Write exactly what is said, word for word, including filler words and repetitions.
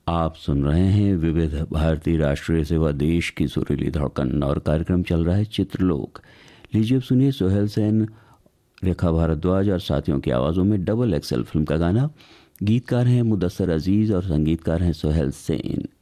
आप सुन रहे हैं विविध भारती राष्ट्रीय सेवा देश की सुरीली धड़कन और कार्यक्रम चल रहा है चित्रलोक। लीजिए अब सुनिए सोहेल सेन, रेखा भारद्वाज और साथियों की आवाज़ों में डबल एक्सेल फिल्म का गाना। गीतकार हैं मुदस्सर अजीज़ और संगीतकार हैं सोहेल सेन।